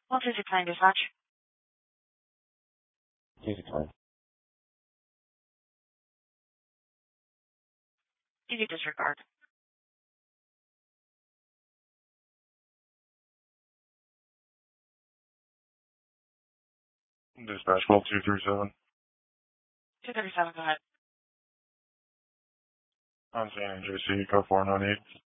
What is your time dispatch? Easy time. Easy disregard. Dispatch call 237. 237, go ahead. I'm San JC, code 498.